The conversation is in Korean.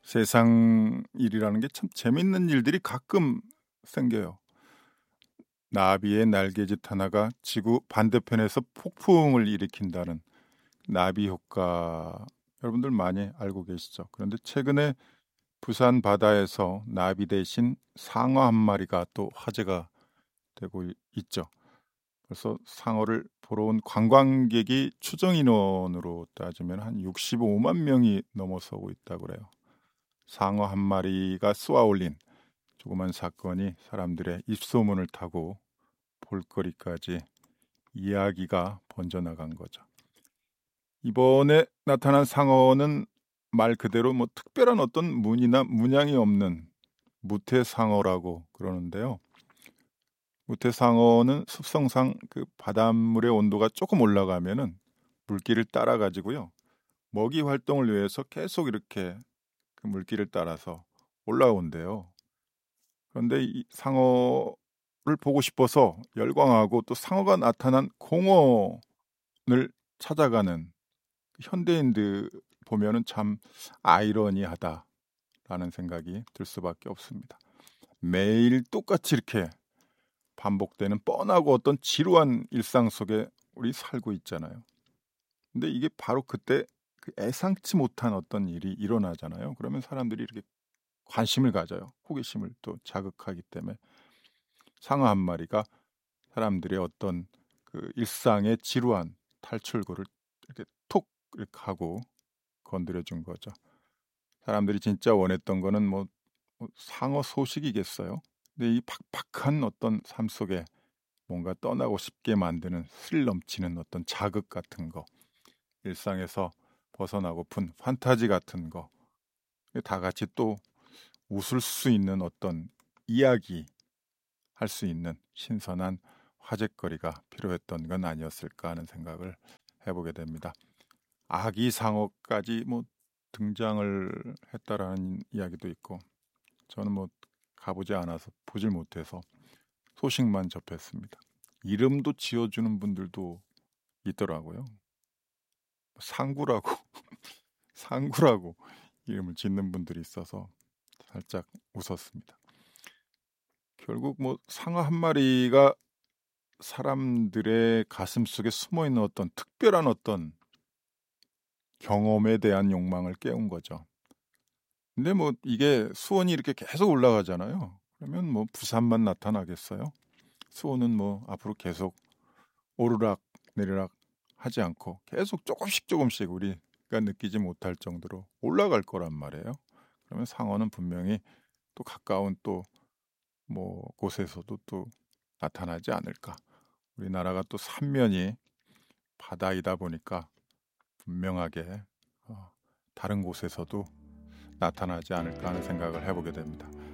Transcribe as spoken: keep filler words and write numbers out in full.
세상 일이라는 게 참 재밌는 일들이 가끔 생겨요. 나비의 날개짓 하나가 지구 반대편에서 폭풍을 일으킨다는 나비 효과, 여러분들 많이 알고 계시죠? 그런데 최근에 부산 바다에서 나비 대신 상어 한 마리가 또 화제가 되고 이- 있죠. 그래서 상어를 보러 온 관광객이 추정 인원으로 따지면 한 육십오만 명이 넘어서고 있다고 그래요. 상어 한 마리가 쏘아올린 조그만 사건이 사람들의 입소문을 타고 볼거리까지 이야기가 번져나간 거죠. 이번에 나타난 상어는 말 그대로 뭐 특별한 어떤 무늬나 문양이 없는 무태상어라고 그러는데요. 무태상어는 습성상 그 바닷물의 온도가 조금 올라가면은 물길을 따라 가지고요. 먹이 활동을 위해서 계속 이렇게 그 물길을 따라서 올라온대요. 그런데 이 상어를 보고 싶어서 열광하고 또 상어가 나타난 공원을 찾아가는 현대인들 보면은 참 아이러니하다라는 생각이 들 수밖에 없습니다. 매일 똑같이 이렇게 반복되는 뻔하고 어떤 지루한 일상 속에 우리 살고 있잖아요. 근데 이게 바로 그때 그 예상치 못한 어떤 일이 일어나잖아요. 그러면 사람들이 이렇게 관심을 가져요. 호기심을 또 자극하기 때문에 상어 한 마리가 사람들의 어떤 그 일상의 지루한 탈출구를 이렇게 톡 이렇게 하고 건드려 준 거죠. 사람들이 진짜 원했던 거는 뭐, 뭐 상어 소식이겠어요. 근데 이 팍팍한 어떤 삶 속에 뭔가 떠나고 싶게 만드는 스릴 넘치는 어떤 자극 같은 거, 일상에서 벗어나고픈 판타지 같은 거, 다 같이 또 웃을 수 있는 어떤 이야기 할 수 있는 신선한 화제거리가 필요했던 건 아니었을까 하는 생각을 해보게 됩니다. 아기 상어까지 뭐 등장을 했다라는 이야기도 있고, 저는 뭐 가보지 않아서 보질 못해서 소식만 접했습니다. 이름도 지어주는 분들도 있더라고요. 상구라고 상구라고 이름을 짓는 분들이 있어서 살짝 웃었습니다. 결국 뭐 상어 한 마리가 사람들의 가슴 속에 숨어 있는 어떤 특별한 어떤 경험에 대한 욕망을 깨운 거죠. 근데 뭐 이게 수온이 이렇게 계속 올라가잖아요. 그러면 뭐 부산만 나타나겠어요? 수온은 뭐 앞으로 계속 오르락 내리락 하지 않고 계속 조금씩 조금씩 우리가 느끼지 못할 정도로 올라갈 거란 말이에요. 그러면 상어는 분명히 또 가까운 또 뭐 곳에서도 또 나타나지 않을까. 우리나라가 또 삼면이 바다이다 보니까 분명하게 어, 다른 곳에서도 나타나지 않을까 하는 생각을 해보게 됩니다.